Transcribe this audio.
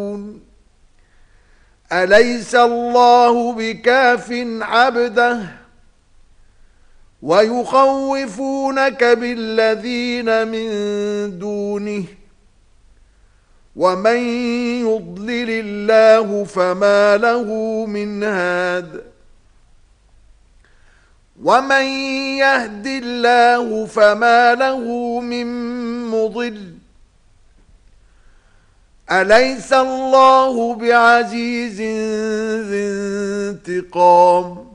أليس الله بكاف عبده ويخوفونك بالذين من دونه ومن يضلل الله فما له من هاد ومن يهد الله فما له من مضل أليس الله بعزيز ذي انتقام